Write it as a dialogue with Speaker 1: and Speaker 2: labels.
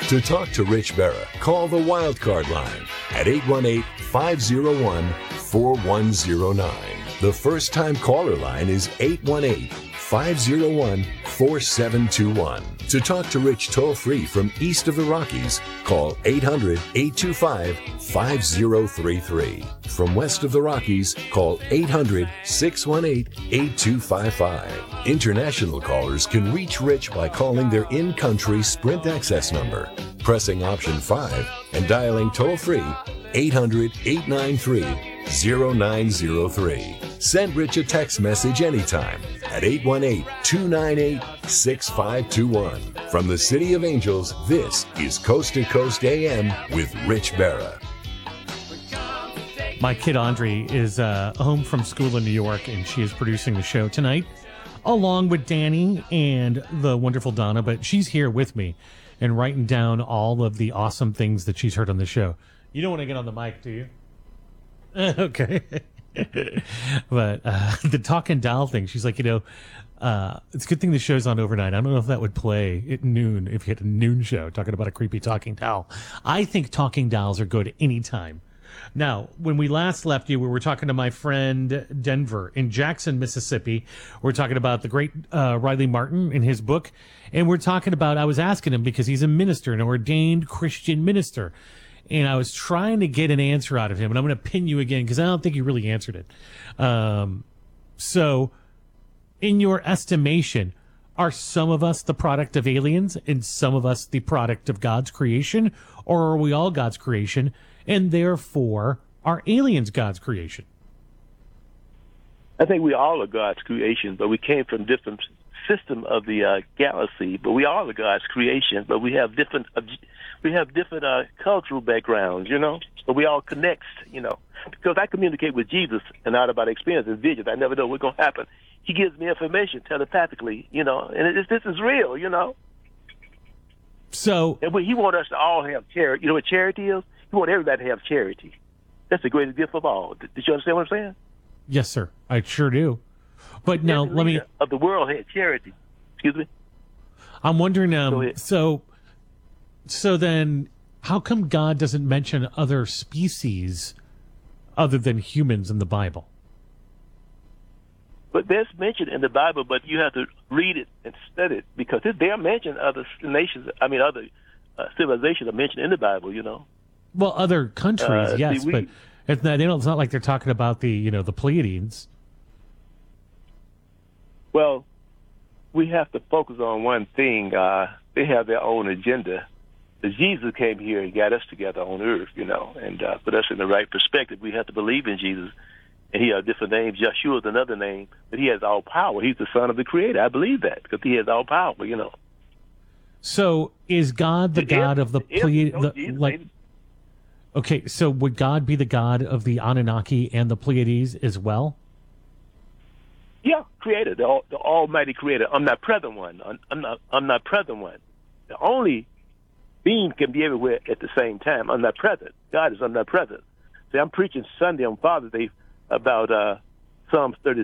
Speaker 1: To talk to Rich Berra, call the Wildcard line at 818-501-4109. The first-time caller line is 818-501-4721. To talk to Rich toll-free from east of the Rockies, call 800-825-5033. From west of the Rockies, call 800-618-8255. International callers can reach Rich by calling their in-country Sprint access number, pressing option 5, and dialing toll-free 800-893-0903. Send Rich a text message anytime at 818-298-6521. From the City of Angels, this is Coast to Coast AM with Rich Berra.
Speaker 2: My kid Audrey is home from school in New York, and she is producing the show tonight, along with Danny and the wonderful Donna, but she's here with me and writing down all of the awesome things that she's heard on the show. You don't want to get on the mic, do you? Okay. But the talking doll thing, she's like, it's a good thing the show's on overnight. I don't know if that would play at noon if you had a noon show talking about a creepy talking doll. I think talking dolls are good anytime. Now, when we last left you, we were talking to my friend Denver in Jackson, Mississippi. We're talking about the great Riley Martin in his book. And we're talking about, I was asking him because he's a minister, an ordained Christian minister. And I was trying to get an answer out of him, and I'm going to pin you again because I don't think he really answered it. So, in your estimation, are some of us the product of aliens and some of us the product of God's creation? Or are we all God's creation, and therefore are aliens God's creation?
Speaker 3: I think we all are God's creation, but we came from different system of the galaxy. But we all are God's creation, but we have different cultural backgrounds, but we all connect, because I communicate with Jesus and not about experience and visions. I never know what's going to happen. He gives me information telepathically, and this is real,
Speaker 2: So,
Speaker 3: and he wants us to all have charity. You know what charity is? He wants everybody to have charity. That's the greatest gift of all. Did you understand what I'm saying?
Speaker 2: Yes, sir. I sure do. But now, let me...
Speaker 3: of the world had charity. Excuse me?
Speaker 2: I'm wondering, So then, how come God doesn't mention other species other than humans in the Bible?
Speaker 3: But that's mentioned in the Bible, but you have to read it and study it because they are mentioned other nations. Other civilizations are mentioned in the Bible.
Speaker 2: Well, other countries, yes, but it's not like they're talking about the Pleiadians.
Speaker 3: Well, we have to focus on one thing. They have their own agenda. Jesus came here and got us together on earth, and put us in the right perspective. We have to believe in Jesus. And he has different names. Yeshua is another name, but he has all power. He's the son of the Creator. I believe that because he has all power,
Speaker 2: So is God the God of the Pleiades? Okay, so would God be the God of the Anunnaki and the Pleiades as well?
Speaker 3: Yeah, Creator, the Almighty Creator, omnipresent one. Omnipresent one. The only being can be everywhere at the same time. Omnipresent. God is omnipresent. See, I'm preaching Sunday on Father's Day about Psalms 36